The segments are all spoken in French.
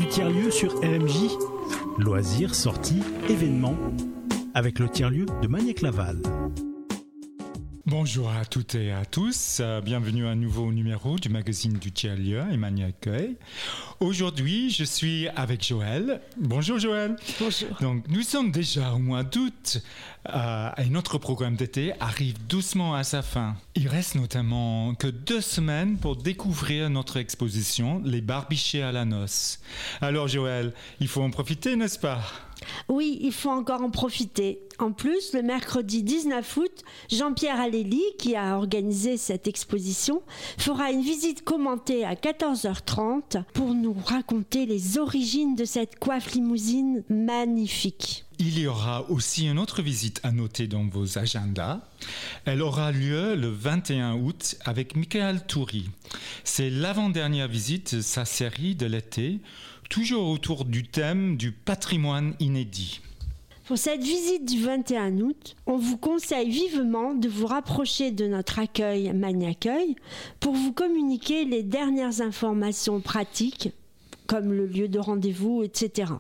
tiers-lieu sur RMJ. Loisirs, sorties, événements, avec le tiers-lieu de Magnac-Laval. Bonjour à toutes et à tous, bienvenue à un nouveau numéro du magazine du tiers-lieu et Magnac-Accueil. Aujourd'hui, je suis avec Joël. Bonjour Joël. Bonjour. Donc, nous sommes déjà au mois d'août et notre programme d'été arrive doucement à sa fin. Il reste notamment que 2 semaines pour découvrir notre exposition Les Barbichés à la noce. Alors Joël, il faut en profiter, n'est-ce pas ? Oui, il faut encore en profiter. En plus, le mercredi 19 août, Jean-Pierre Aléli, qui a organisé cette exposition, fera une visite commentée à 14h30 pour nous raconter les origines de cette coiffe limousine magnifique. Il y aura aussi une autre visite à noter dans vos agendas. Elle aura lieu le 21 août avec Michael Toury. C'est l'avant-dernière visite de sa série de l'été, toujours autour du thème du patrimoine inédit. Pour cette visite du 21 août, on vous conseille vivement de vous rapprocher de notre accueil Magnac-Accueil pour vous communiquer les dernières informations pratiques, comme le lieu de rendez-vous, etc.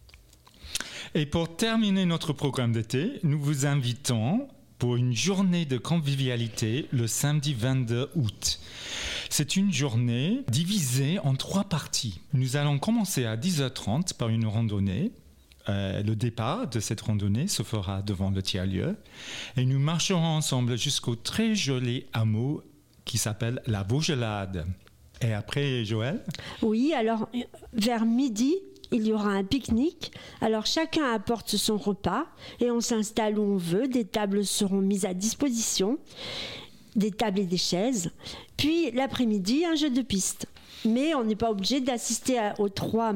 Et pour terminer notre programme d'été, nous vous invitons pour une journée de convivialité le samedi 22 août. C'est une journée divisée en 3 parties. Nous allons commencer à 10h30 par une randonnée. Le départ de cette randonnée se fera devant le tiers-lieu et nous marcherons ensemble jusqu'au très joli hameau qui s'appelle la Vaugelade. Et après, Joël ? Oui, alors vers midi, il y aura un pique-nique. Alors chacun apporte son repas et on s'installe où on veut. Des tables seront mises à disposition, des tables et des chaises. Puis l'après-midi, un jeu de piste. Mais on n'est pas obligé d'assister aux 3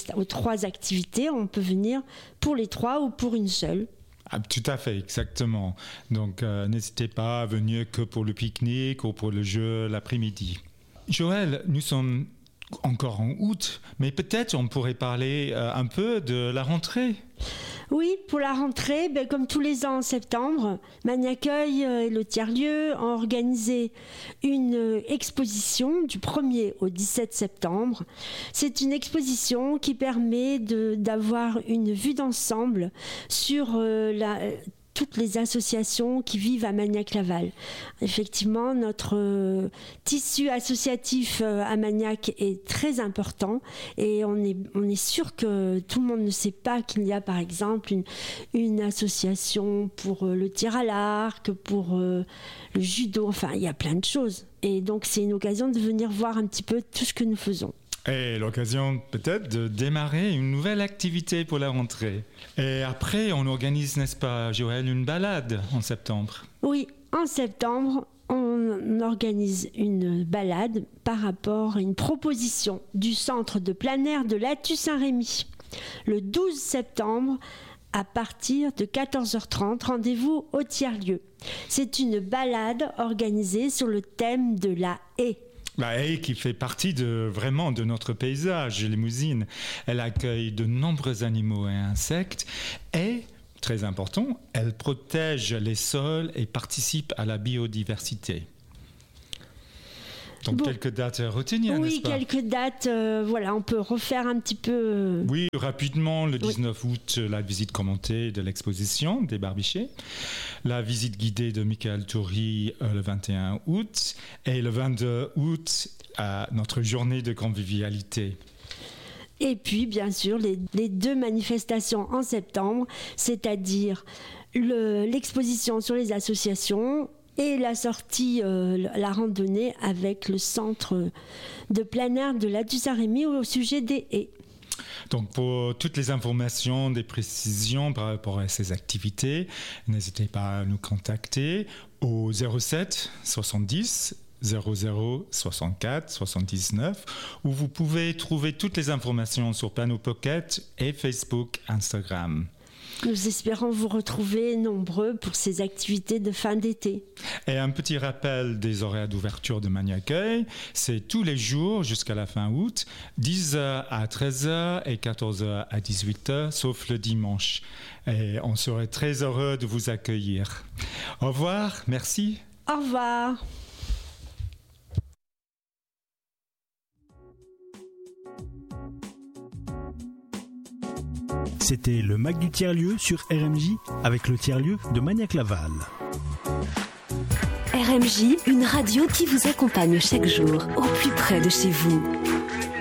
activités. On peut venir pour les 3 ou pour une seule. Ah, tout à fait, exactement. Donc n'hésitez pas à venir que pour le pique-nique ou pour le jeu l'après-midi. Joël, nous sommes encore en août, mais peut-être on pourrait parler un peu de la rentrée. Oui, pour la rentrée, comme tous les ans en septembre, Magnac-Accueil et le tiers-lieu ont organisé une exposition du 1er au 17 septembre. C'est une exposition qui permet d'avoir une vue d'ensemble sur toutes les associations qui vivent à Magnac-Laval. Effectivement, notre tissu associatif à Magnac est très important et on est sûr que tout le monde ne sait pas qu'il y a par exemple une association pour le tir à l'arc, pour le judo, enfin il y a plein de choses. Et donc c'est une occasion de venir voir un petit peu tout ce que nous faisons. Et l'occasion peut-être de démarrer une nouvelle activité pour la rentrée. Et après, on organise, n'est-ce pas, Joël, une balade en septembre ? Oui, en septembre, on organise une balade par rapport à une proposition du centre de plein air de Lathu-Saint-Rémy. Le 12 septembre, à partir de 14h30, rendez-vous au tiers-lieu. C'est une balade organisée sur le thème de la haie. La haie qui fait partie vraiment de notre paysage limousine. Elle accueille de nombreux animaux et insectes et, très important, elle protège les sols et participe à la biodiversité. Donc quelques dates à retenir, n'est-ce pas ? Oui, quelques dates, on peut refaire un petit peu... Oui, rapidement, le 19 août, la visite commentée de l'exposition des Barbichés, la visite guidée de Michael Toury le 21 août, et le 22 août, notre journée de convivialité. Et puis, bien sûr, les 2 manifestations en septembre, c'est-à-dire l'exposition sur les associations et la sortie, la randonnée avec le centre de plein air de Lathu-Saint-Rémy au sujet des haies. Donc pour toutes les informations, des précisions par rapport à ces activités, n'hésitez pas à nous contacter au 07 70 00 64 79 où vous pouvez trouver toutes les informations sur Panneau Pocket et Facebook, Instagram. Nous espérons vous retrouver nombreux pour ces activités de fin d'été. Et un petit rappel des horaires d'ouverture de Magnac-Accueil, c'est tous les jours jusqu'à la fin août, 10h à 13h et 14h à 18h, sauf le dimanche. Et on serait très heureux de vous accueillir. Au revoir, merci. Au revoir. C'était le Mac du tiers-lieu sur RMJ avec le tiers-lieu de Magnac-Laval. RMJ, une radio qui vous accompagne chaque jour au plus près de chez vous.